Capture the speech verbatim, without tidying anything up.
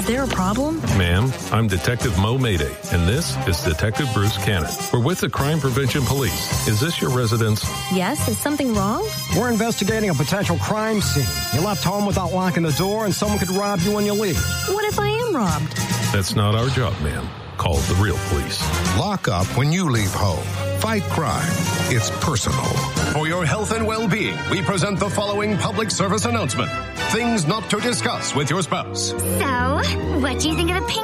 Is there a problem? Ma'am, I'm Detective Mo Mayday, and this is Detective Bruce Cannon. We're with the Crime Prevention Police. Is this your residence? Yes, is something wrong? We're investigating a potential crime scene. You left home without locking the door, and someone could rob you when you leave. What if I am robbed? That's not our job, ma'am. Call the real police. Lock up when you leave home. Fight crime. It's personal. For your health and well-being, we present the following public service announcement. Things not to discuss with your spouse. So, what do you think of the pink